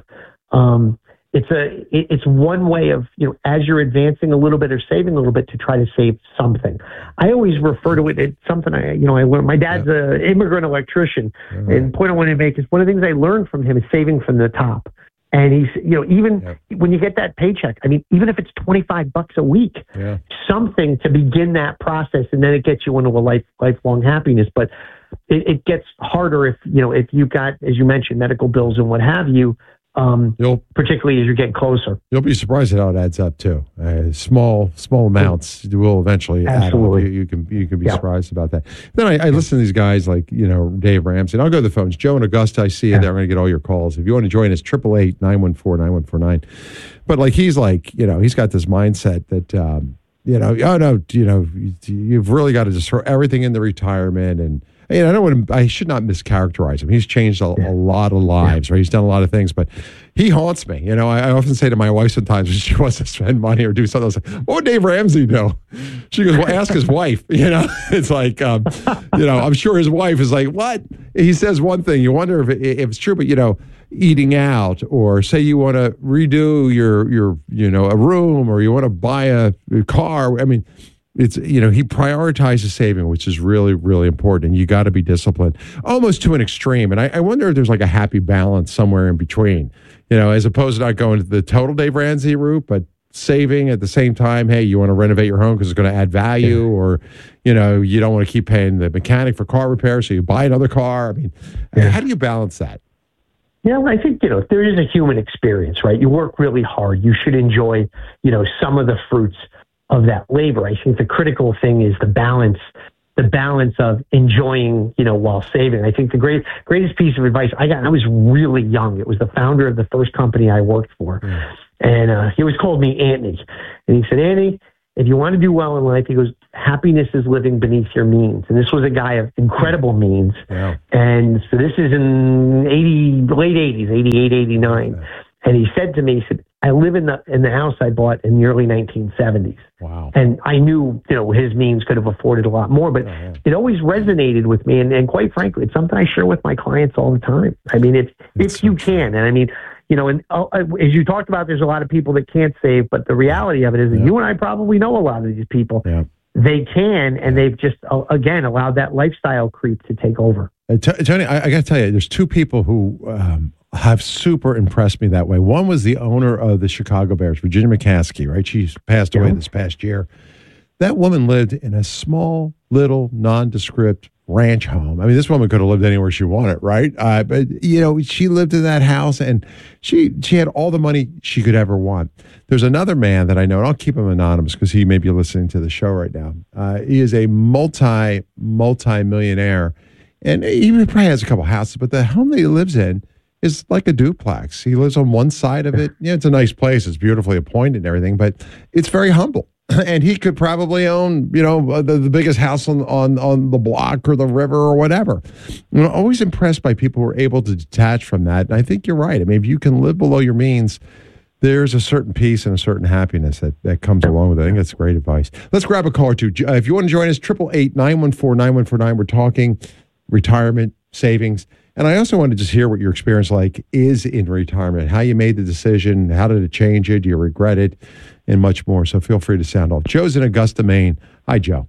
Speaker 7: it's one way of, as you're advancing a little bit or saving a little bit, to try to save something. I always refer to it as something I learned. My dad's an immigrant electrician, and point I want to make is one of the things I learned from him is saving from the top. And he's, even when you get that paycheck, I mean, even if it's $25 a week, something to begin that process, and then it gets you into a lifelong happiness. But it gets harder if you've got, as you mentioned, medical bills and what have you. Particularly as you're getting closer.
Speaker 1: You'll be surprised at how it adds up too. Small amounts will eventually add up. You can be surprised about that. Then I listen to these guys like Dave Ramsey, and I'll go to the phones. Joe in Augusta, I see you there. I'm going to get all your calls. If you want to join us, 888-914-9149. But he's he's got this mindset that you've really got to just throw everything into retirement. And I should not mischaracterize him. He's changed a lot of lives, right? He's done a lot of things, but he haunts me. I often say to my wife sometimes when she wants to spend money or do something, I was like, what would Dave Ramsey do? She goes, well, ask his wife. It's like, I'm sure his wife is like, what? He says one thing. You wonder if it's true, but, eating out, or say you want to redo your a room, or you want to buy a car. I mean, it's, he prioritizes saving, which is really, really important. And you got to be disciplined, almost to an extreme. And I wonder if there's like a happy balance somewhere in between, as opposed to not going to the total Dave Ramsey route, but saving at the same time. Hey, you want to renovate your home because it's going to add value, or, you don't want to keep paying the mechanic for car repair, so you buy another car. I mean, how do you balance that?
Speaker 7: Yeah, I think, there is a human experience, right? You work really hard. You should enjoy, some of the fruits of that labor. I think the critical thing is the balance of enjoying, while saving. I think the greatest piece of advice I got, and I was really young. It was the founder of the first company I worked for. And he always called me Anthony. And he said, Anthony, if you want to do well in life, he goes, happiness is living beneath your means. And this was a guy of incredible means. Yeah. And so this is in late 80s, 88, 89. Yeah. And he said to me, he said, I live in the house I bought in the early 1970s.
Speaker 1: Wow.
Speaker 7: And I knew, his means could have afforded a lot more, but it always resonated with me. And quite frankly, it's something I share with my clients all the time. I mean, if you can, and I mean, and as you talked about, there's a lot of people that can't save, but the reality of it is that you and I probably know a lot of these people. Yeah. They can, and they've just, again, allowed that lifestyle creep to take over.
Speaker 1: Tony, I got to tell you, there's two people who have super impressed me that way. One was the owner of the Chicago Bears, Virginia McCaskey, right? She's passed away this past year. That woman lived in a small, little, nondescript ranch home. I mean, this woman could have lived anywhere she wanted, right? But, she lived in that house, and she had all the money she could ever want. There's another man that I know, and I'll keep him anonymous because he may be listening to the show right now. He is a multi-millionaire, and he probably has a couple houses, but the home that he lives in is like a duplex. He lives on one side of it. Yeah, it's a nice place. It's beautifully appointed and everything, but it's very humble. And he could probably own, the biggest house on the block or the river or whatever. I'm always impressed by people who are able to detach from that. And I think you're right. I mean, if you can live below your means, there's a certain peace and a certain happiness that comes along with it. I think that's great advice. Let's grab a call or two. If you want to join us, 888-914-9149. We're talking retirement, savings. And I also want to just hear what your experience is in retirement, how you made the decision, how did it change it, do you regret it, and much more. So feel free to sound off. Joe's in Augusta, Maine. Hi, Joe.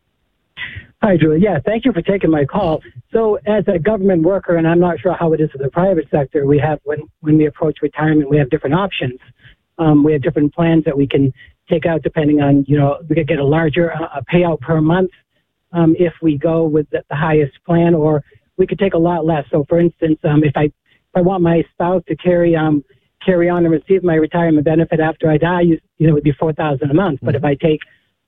Speaker 8: Hi, Drew. Yeah, thank you for taking my call. So as a government worker, and I'm not sure how it is in the private sector, we have, when we approach retirement, we have different options. We have different plans that we can take out depending on, we could get a larger payout per month if we go with the highest plan, or we could take a lot less. So, for instance, if I want my spouse to carry on and receive my retirement benefit after I die, it would be $4,000 a month. But if I take,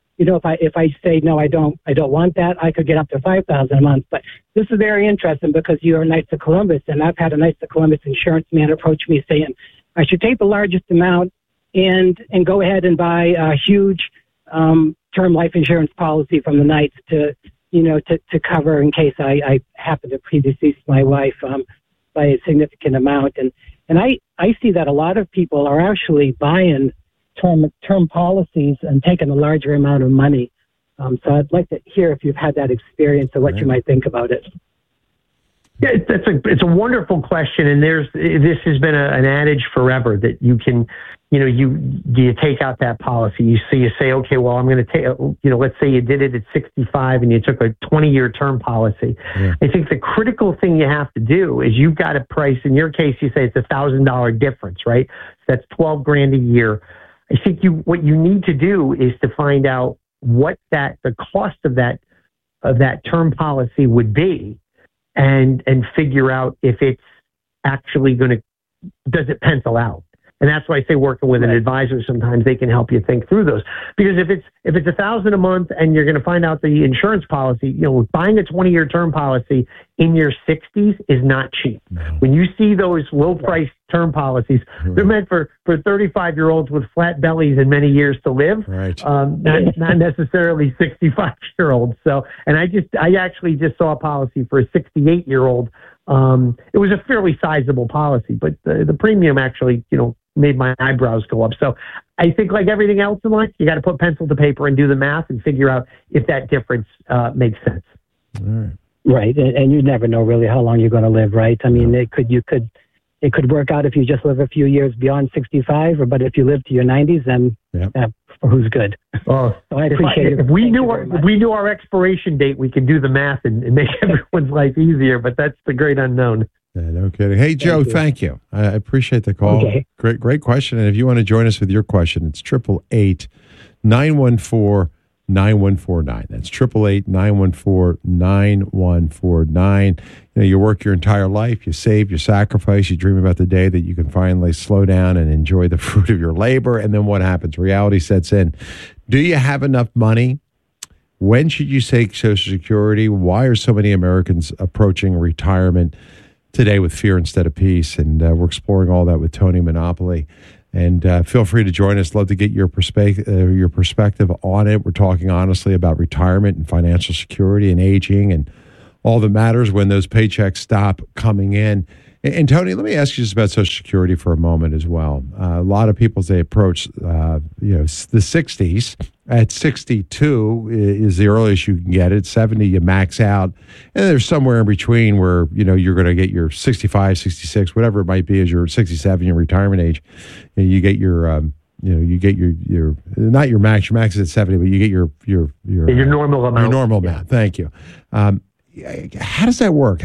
Speaker 8: if I say no, I don't want that, I could get up to $5,000 a month. But this is very interesting because you're Knights of Columbus, and I've had a Knights of Columbus insurance man approach me saying I should take the largest amount and go ahead and buy a huge term life insurance policy from the Knights to cover in case I happen to predecease my wife by a significant amount. And I see that a lot of people are actually buying term policies and taking a larger amount of money. So I'd like to hear if you've had that experience or what you might think about it.
Speaker 7: Yeah, it's a wonderful question, and this has been an adage forever that you can, you take out that policy. You say, okay, well, I'm going to take, let's say you did it at 65 and you took a 20-year term policy. Yeah. I think the critical thing you have to do is you've got to price. In your case, you say it's $1,000 difference, right? So that's $12,000 a year. I think what you need to do is to find out what the cost of that term policy would be, and figure out if it's actually does it pencil out? And that's why I say working with an advisor, sometimes they can help you think through those. Because if it's $1,000 a month and you're going to find out the insurance policy, buying a 20-year term policy in your 60s is not cheap. No. When you see those low-priced term policies, they're meant for 35-year-olds with flat bellies and many years to live, not necessarily 65-year-olds. So, and I actually just saw a policy for a 68-year-old. It was a fairly sizable policy, but the premium actually, made my eyebrows go up. So I think like everything else in life, you got to put pencil to paper and do the math and figure out if that difference makes sense.
Speaker 1: All right.
Speaker 8: Right. And you never know really how long you're going to live, right? I mean, it could work out if you just live a few years beyond 65, but if you live to your 90s, then or who's good.
Speaker 7: Oh,
Speaker 8: so I appreciate it.
Speaker 7: If we knew our expiration date, we could do the math and make everyone's life easier. But that's the great unknown.
Speaker 1: Yeah, no kidding. Hey, Joe, thank you. I appreciate the call.
Speaker 8: Okay.
Speaker 1: Great question. And if you want to join us with your question, it's 888-914-9149. That's 888-914-9149. You work your entire life, you save, you sacrifice, you dream about the day that you can finally slow down and enjoy the fruit of your labor. And then what happens? Reality sets in. Do you have enough money? When should you take Social Security? Why are so many Americans approaching retirement today with fear instead of peace? And we're exploring all that with Tony Monopoly. And feel free to join us. Love to get your perspective on it. We're talking honestly about retirement and financial security and aging and all that matters when those paychecks stop coming in. And Tony, let me ask you just about Social Security for a moment as well. A lot of people, as they approach, the 60s, at 62 is the earliest you can get it. 70, you max out. And there's somewhere in between where, you're going to get your 65, 66, whatever it might be as your 67, your retirement age. You get your, you get your not your max is at 70, but you get your
Speaker 7: normal amount.
Speaker 1: Your normal amount. Thank you. How does that work?